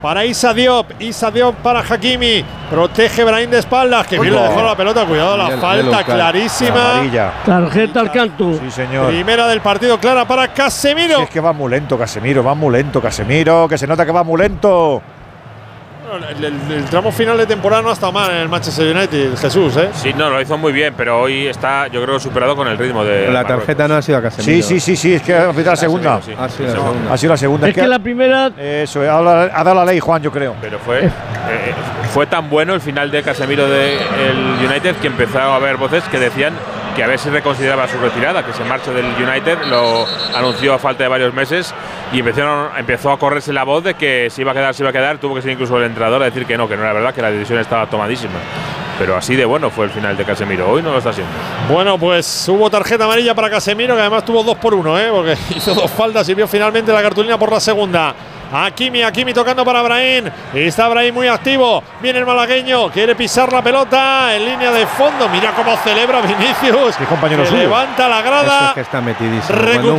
Para Issa Diop para Hakimi, protege Brahim de espaldas, que bien le dejó la pelota, cuidado, la falta clarísima. Tarjeta al canto. Sí, señor. Primera del partido, clara para Casemiro. Sí, es que va muy lento Casemiro, que se nota que va muy lento. El tramo final de temporada no ha estado mal en el Manchester United, Jesús, ¿eh? Sí, no, lo hizo muy bien, pero hoy está, yo creo, superado con el ritmo de. La tarjeta no ha sido a Casemiro. Sí, es que ha sido la segunda. Sí. Ha sido la segunda. Es que la primera. Eso, ha dado la ley, Juan, yo creo. Pero fue tan bueno el final de Casemiro del United que empezaron a haber voces que decían que a ver si reconsideraba su retirada, que se marchó del United, lo anunció a falta de varios meses y empezó a correrse la voz de que se iba a quedar, tuvo que ser incluso el entrenador a decir que no era verdad, que la decisión estaba tomadísima. Pero así de bueno fue el final de Casemiro, hoy no lo está haciendo. Bueno, pues hubo tarjeta amarilla para Casemiro, que además tuvo 2 por 1, porque hizo 2 faltas y vio finalmente la cartulina por la segunda. Hakimi tocando para Brahim. Está Brahim muy activo. Viene el malagueño. Quiere pisar la pelota en línea de fondo. Mira cómo celebra Vinicius. Qué compañero suyo. Levanta la grada. Eso es que está metidísimo.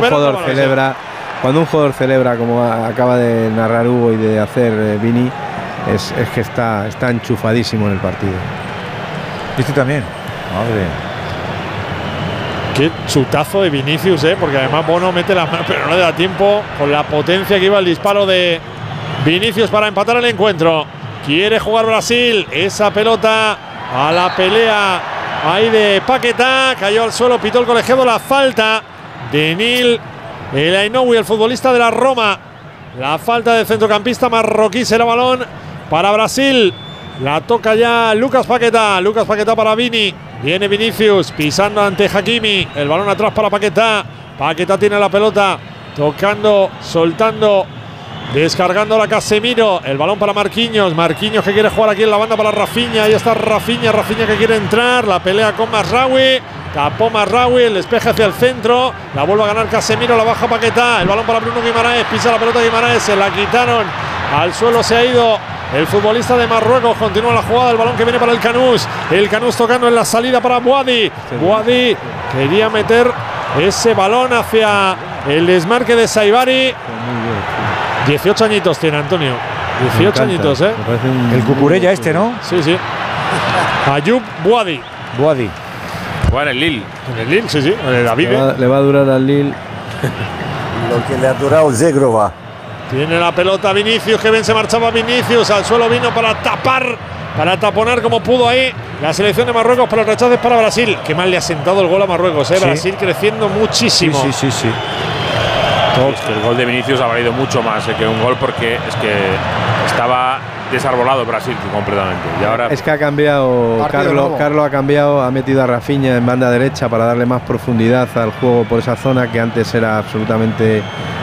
Cuando un jugador celebra, como acaba de narrar Hugo y de hacer Vini, es que está enchufadísimo en el partido. ¿Viste también? Madre. Qué chutazo de Vinicius, porque además Bono mete la mano, pero no le da tiempo con la potencia que iba el disparo de Vinicius para empatar el encuentro. Quiere jugar Brasil, esa pelota a la pelea ahí de Paquetá, cayó al suelo, pitó el colegiado la falta de Nil El Ainoui, el futbolista de la Roma. La falta del centrocampista marroquí, será balón para Brasil. La toca ya Lucas Paquetá para Vini. Viene Vinicius pisando ante Hakimi. El balón atrás para Paquetá. Paquetá tiene la pelota. Tocando, soltando. Descargando la Casemiro. El balón para Marquinhos. Marquinhos que quiere jugar aquí en la banda para Rafinha. Ahí está Rafinha que quiere entrar. La pelea con Mazraoui. Tapó Mazraoui. El despeje hacia el centro. La vuelve a ganar Casemiro. La baja Paquetá. El balón para Bruno Guimaraes. Pisa la pelota Guimaraes. Se la quitaron. Al suelo se ha ido el futbolista de Marruecos. Continúa la jugada. El balón que viene para el Canús. El Canús tocando en la salida para Boadi. Boadi quería meter ese balón hacia el desmarque de Saibari. 18 añitos tiene Antonio. 18 añitos, El Cucurella ¿no? Sí. Ayub Boadi. Juega en el Lille. En el Lille, sí. En el David. Le va a durar al Lille lo que le ha durado el Zegrova. Tiene la pelota Vinicius, que bien se marchaba Vinicius. Al suelo vino para taponar como pudo ahí la selección de Marruecos, pero el rechazo es para Brasil. Qué mal le ha sentado el gol a Marruecos, Sí. Brasil creciendo muchísimo. Sí. Es que el gol de Vinicius ha valido mucho más que un gol, porque es que estaba desarbolado Brasil completamente. Y ahora es que ha cambiado Carlo ha cambiado, ha metido a Rafinha en banda derecha para darle más profundidad al juego por esa zona que antes era absolutamente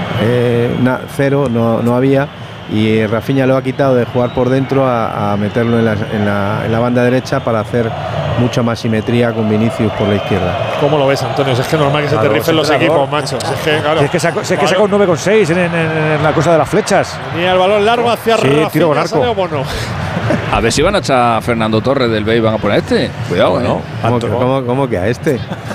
cero, no había, y Rafinha lo ha quitado de jugar por dentro a meterlo en la banda derecha para hacer mucha más simetría con Vinicius por la izquierda. ¿Cómo lo ves, Antonio? Es que es normal que se te rifen los equipos, macho. Es que sacó un 9,6 en la cosa de las flechas. Tenía el balón largo hacia Rafinha, tiro con arco. Bono. A ver si van a echar a Fernando Torres del B y van a poner a este. Cuidado, ¿no? ¿Cómo que a este?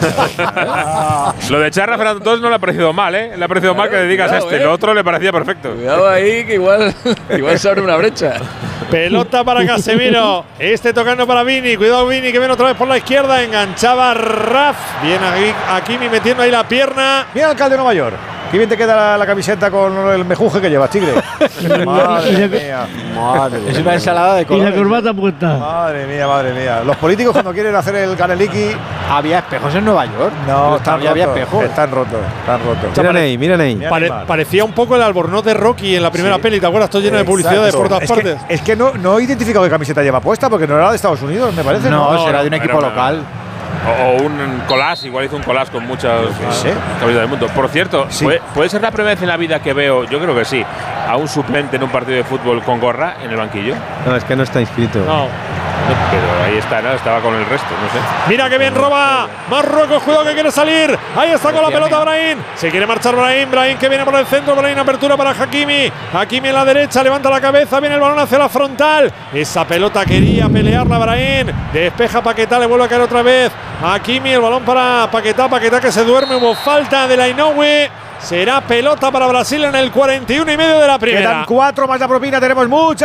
Lo de echar a Fernando Torres no le ha parecido mal, Le ha parecido mal que le digas cuidado, a este. Lo otro le parecía perfecto. Cuidado ahí, que igual se abre una brecha. Pelota para Casemiro. Tocando para Vini. Cuidado Vini, que viene otra vez por la izquierda. Enganchaba Raf. Viene Hakimi metiendo ahí la pierna. Mira, alcalde de Nueva York. Qué bien te queda la camiseta con el mejunje que llevas, tigre. Madre mía. Es una ensalada de colores. Y la corbata puesta. Madre mía. Los políticos, cuando quieren hacer el caneliki. ¿Había espejos en Nueva York? No, están rotos. Había espejos. Están rotos. Miren ahí. Parecía un poco el Albornoz de Rocky en la primera peli. ¿Te acuerdas? Todo lleno de publicidad de por todas partes. Es que no he identificado qué camiseta lleva puesta, porque no era de Estados Unidos, me parece. No, será de un equipo local. O un collage, igual hizo un collage con muchas camisetas del mundo. Por cierto, Sí. ¿puede ser la primera vez en la vida que veo, yo creo que sí, a un suplente en un partido de fútbol con gorra en el banquillo? No, es que no está inscrito. No. Pero ahí está, ¿no? Estaba con el resto, no sé. Mira que bien roba Marruecos, cuidado que quiere salir. Ahí está con la pelota Brahim. Se quiere marchar Brahim que viene por el centro. Brahim, apertura para Hakimi. Hakimi en la derecha, levanta la cabeza, viene el balón hacia la frontal. Esa pelota quería pelearla Brahim. Despeja Paquetá, le vuelve a caer otra vez Hakimi, el balón para Paquetá que se duerme. Hubo falta de Ainoui. Será pelota para Brasil en el 41 y medio de la primera. Quedan 4 más la propina, tenemos mucha